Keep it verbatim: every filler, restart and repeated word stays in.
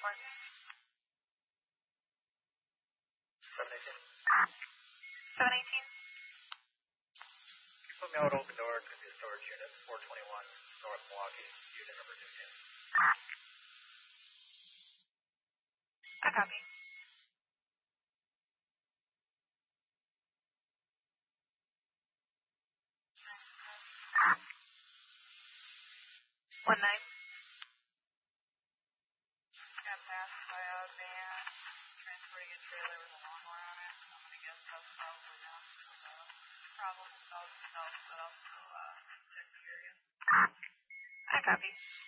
report. seven eighteen. seven eighteen. Can you put me out open door? It's going to be a storage unit, four twenty-one, North Milwaukee, unit number fifteen. I copy. One nine. Got passed by a van transporting a trailer with a lawnmower on it. I'm gonna guess that's probably down to the problem south south, but also uh check the area. I copy.